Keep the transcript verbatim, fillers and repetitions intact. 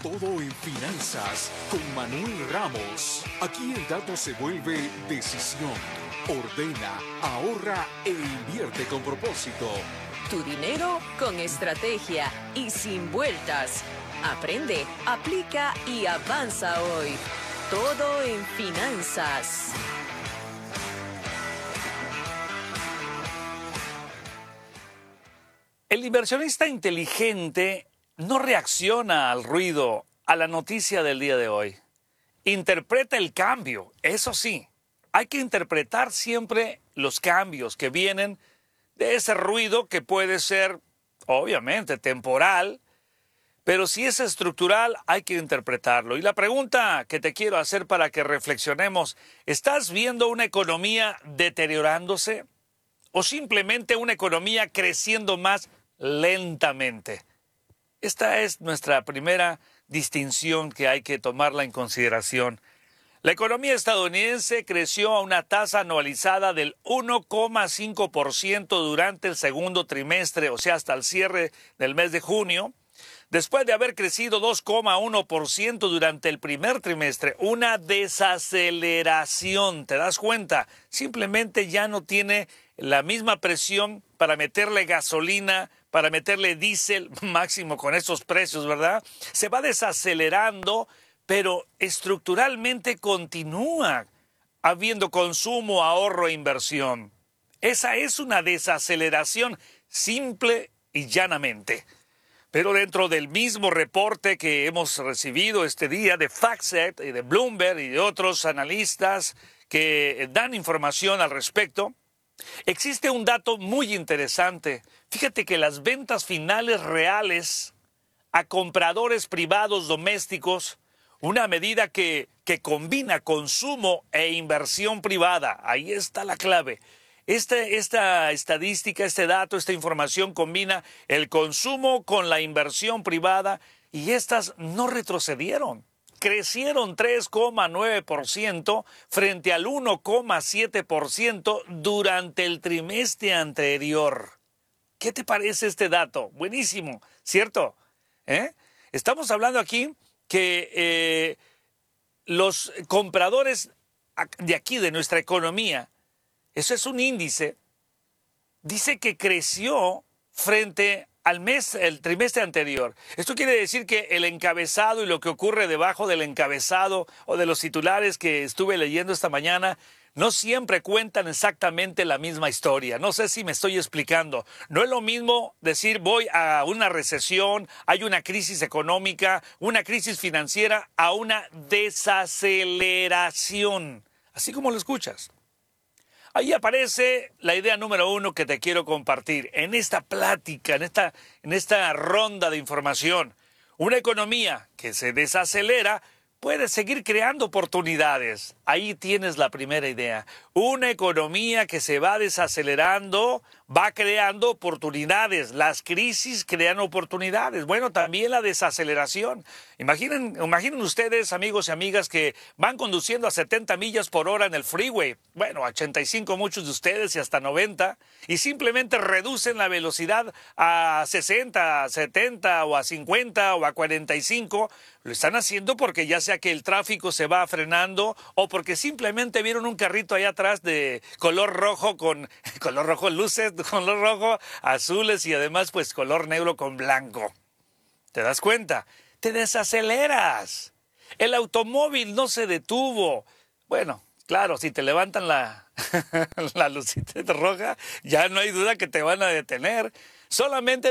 Todo en finanzas con Manuel Ramos. Aquí el dato se vuelve decisión. Ordena, ahorra e invierte con propósito. Tu dinero con estrategia y sin vueltas. Aprende, aplica y avanza hoy. Todo en finanzas. El inversionista inteligente no reacciona al ruido, a la noticia del día de hoy. Interpreta el cambio, eso sí. Hay que interpretar siempre los cambios que vienen de ese ruido que puede ser, obviamente, temporal, pero si es estructural hay que interpretarlo. Y la pregunta que te quiero hacer para que reflexionemos, ¿estás viendo una economía deteriorándose o simplemente una economía creciendo más lentamente? Esta es nuestra primera distinción que hay que tomarla en consideración. La economía estadounidense creció a una tasa anualizada del uno coma cinco por ciento durante el segundo trimestre, o sea, hasta el cierre del mes de junio, después de haber crecido dos coma uno por ciento durante el primer trimestre. Una desaceleración, ¿te das cuenta? Simplemente ya no tiene la misma presión para meterle gasolina, para meterle diésel, máximo con esos precios, ¿verdad? Se va desacelerando, pero estructuralmente continúa habiendo consumo, ahorro e inversión. Esa es una desaceleración simple y llanamente. Pero dentro del mismo reporte que hemos recibido este día de FactSet y de Bloomberg y de otros analistas que dan información al respecto, existe un dato muy interesante. Fíjate que las ventas finales reales a compradores privados domésticos, una medida que, que combina consumo e inversión privada, ahí está la clave. Este, esta estadística, este dato, esta información combina el consumo con la inversión privada y estas no retrocedieron. Crecieron tres coma nueve por ciento frente al uno coma siete por ciento durante el trimestre anterior. ¿Qué te parece este dato? Buenísimo, ¿cierto? ¿Eh? Estamos hablando aquí que eh, los compradores de aquí, de nuestra economía, eso es un índice, dice que creció frente al mes, el trimestre anterior. Esto quiere decir que el encabezado y lo que ocurre debajo del encabezado o de los titulares que estuve leyendo esta mañana no siempre cuentan exactamente la misma historia. No sé si me estoy explicando. No es lo mismo decir voy a una recesión, hay una crisis económica, una crisis financiera, a una desaceleración. Así como lo escuchas. Ahí aparece la idea número uno que te quiero compartir en esta plática, en esta, en esta ronda de información. Una economía que se desacelera puede seguir creando oportunidades. Ahí tienes la primera idea. Una economía que se va desacelerando va creando oportunidades. Las crisis crean oportunidades. Bueno, también la desaceleración. Imaginen, imaginen ustedes, amigos y amigas, que van conduciendo a setenta millas por hora en el freeway. Bueno, a ochenta y cinco muchos de ustedes y hasta noventa. Y simplemente reducen la velocidad a sesenta, a setenta o a cincuenta o a cuarenta y cinco. Lo están haciendo porque ya sea que el tráfico se va frenando o porque simplemente vieron un carrito allá atrás de color rojo con color rojo luces, color rojo azules y además pues color negro con blanco. ¿Te das cuenta? Te desaceleras. El automóvil no se detuvo. Bueno, claro, si te levantan la, la lucita roja, ya no hay duda que te van a detener. Solamente